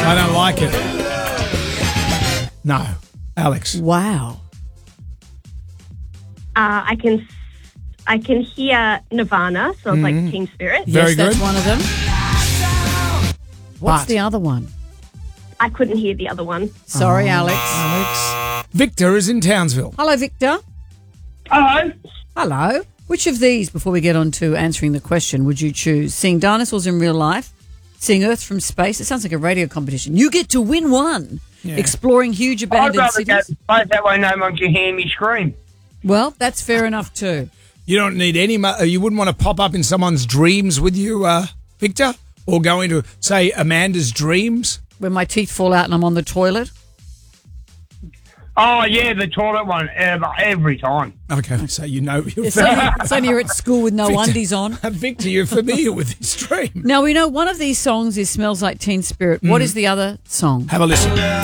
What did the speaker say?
I don't like it. No. Alex. Wow. I can hear Nirvana, Smells Like Teen Spirit. Very Yes, that's good. one of them. What's But- the other one? I couldn't hear the other one. Sorry, Alex. Alex. Victor is in Townsville. Hello, Victor. Hello. Hello. Which of these, before we get on to answering the question, would you choose? Seeing dinosaurs in real life? Seeing Earth from space? It sounds like a radio competition. You get to win one. Yeah. Exploring huge I'd abandoned rather go cities? to space, that way no one can hear me scream. Well, that's fair enough too. You don't need any. You wouldn't want to pop up in someone's dreams with you, Victor, or go into, say, Amanda's dreams. When my teeth fall out and I'm on the toilet. Oh, yeah, the toilet one, every time. Okay, so you know. It's only you're at school with no Victor- undies on. Victor, you're familiar with this dream. Now, we know one of these songs is Smells Like Teen Spirit. What is the other song? Have a listen.